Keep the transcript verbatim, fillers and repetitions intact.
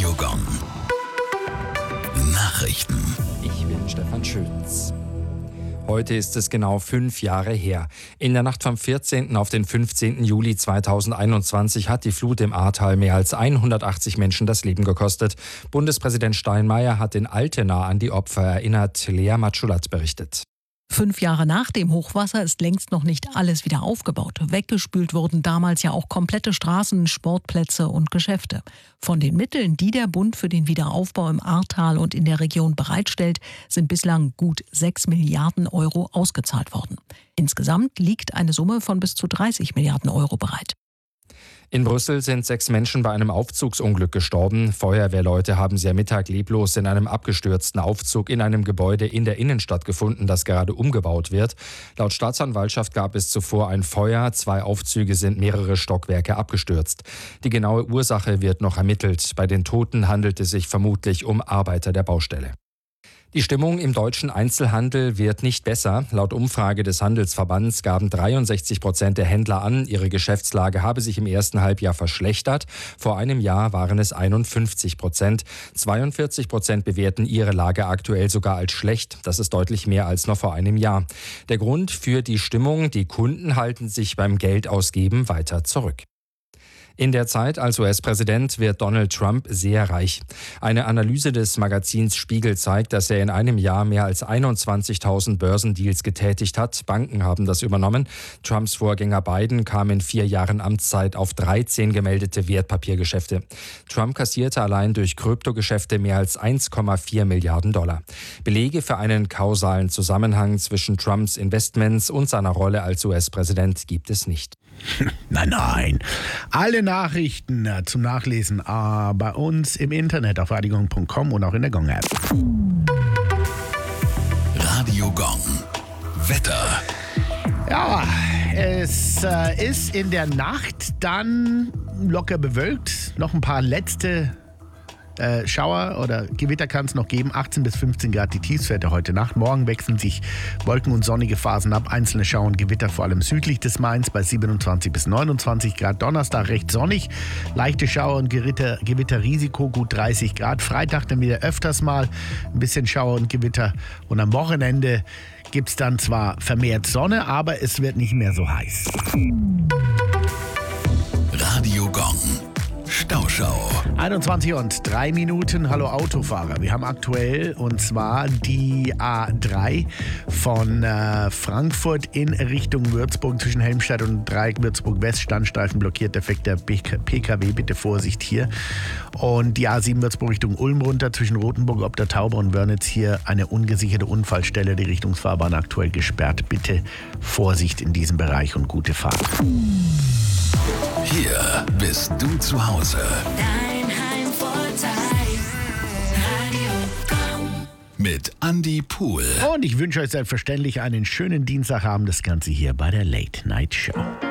Gong. Nachrichten. Ich bin Stefan Schütz. Heute ist es genau fünf Jahre her. In der Nacht vom vierzehnten auf den fünfzehnten Juli zweitausendeinundzwanzig hat die Flut im Ahrtal mehr als hundertachtzig Menschen das Leben gekostet. Bundespräsident Steinmeier hat in Altena an die Opfer erinnert. Lea Matschulat berichtet. Fünf Jahre nach dem Hochwasser ist längst noch nicht alles wieder aufgebaut. Weggespült wurden damals ja auch komplette Straßen, Sportplätze und Geschäfte. Von den Mitteln, die der Bund für den Wiederaufbau im Ahrtal und in der Region bereitstellt, sind bislang gut sechs Milliarden Euro ausgezahlt worden. Insgesamt liegt eine Summe von bis zu dreißig Milliarden Euro bereit. In Brüssel sind sechs Menschen bei einem Aufzugsunglück gestorben. Feuerwehrleute haben sie am Mittag leblos in einem abgestürzten Aufzug in einem Gebäude in der Innenstadt gefunden, das gerade umgebaut wird. Laut Staatsanwaltschaft gab es zuvor ein Feuer. Zwei Aufzüge sind mehrere Stockwerke abgestürzt. Die genaue Ursache wird noch ermittelt. Bei den Toten handelt es sich vermutlich um Arbeiter der Baustelle. Die Stimmung im deutschen Einzelhandel wird nicht besser. Laut Umfrage des Handelsverbands gaben dreiundsechzig Prozent der Händler an, ihre Geschäftslage habe sich im ersten Halbjahr verschlechtert. Vor einem Jahr waren es einundfünfzig Prozent. zweiundvierzig Prozent bewerten ihre Lage aktuell sogar als schlecht. Das ist deutlich mehr als noch vor einem Jahr. Der Grund für die Stimmung: die Kunden halten sich beim Geldausgeben weiter zurück. In der Zeit als U S-Präsident wird Donald Trump sehr reich. Eine Analyse des Magazins Spiegel zeigt, dass er in einem Jahr mehr als einundzwanzigtausend Börsendeals getätigt hat. Banken haben das übernommen. Trumps Vorgänger Biden kam in vier Jahren Amtszeit auf dreizehn gemeldete Wertpapiergeschäfte. Trump kassierte allein durch Kryptogeschäfte mehr als eins Komma vier Milliarden Dollar. Belege für einen kausalen Zusammenhang zwischen Trumps Investments und seiner Rolle als U S-Präsident gibt es nicht. Nein, nein. Alle Nachrichten äh, zum Nachlesen äh, bei uns im Internet auf radio gong punkt com und auch in der Gong-App. Radio Gong. Wetter. Ja, es äh, ist in der Nacht dann locker bewölkt. Noch ein paar letzte Äh, Schauer oder Gewitter kann es noch geben. achtzehn bis fünfzehn Grad die Tiefstwerte heute Nacht. Morgen wechseln sich Wolken- und sonnige Phasen ab. Einzelne Schauer und Gewitter vor allem südlich des Mains bei siebenundzwanzig bis neunundzwanzig Grad. Donnerstag recht sonnig. Leichte Schauer und Gewitter, Gewitterrisiko gut dreißig Grad. Freitag dann wieder öfters mal ein bisschen Schauer und Gewitter. Und am Wochenende gibt es dann zwar vermehrt Sonne, aber es wird nicht mehr so heiß. Radio Gong. Stauschau. einundzwanzig und drei Minuten. Hallo Autofahrer. Wir haben aktuell und zwar die A drei von äh, Frankfurt in Richtung Würzburg zwischen Helmstedt und Dreieck Würzburg West. Standstreifen blockiert, defekter P K W. Bitte Vorsicht hier. Und die A sieben Würzburg Richtung Ulm runter zwischen Rothenburg, ob der Tauber und Wörnitz. Hier eine ungesicherte Unfallstelle. Die Richtungsfahrbahn aktuell gesperrt. Bitte Vorsicht in diesem Bereich und gute Fahrt. Hier bist du zu Hause. Dein Heimvorteil. Radio Gong. Mit Andi Pool. Und ich wünsche euch selbstverständlich einen schönen Dienstagabend. Das Ganze hier bei der Late Night Show.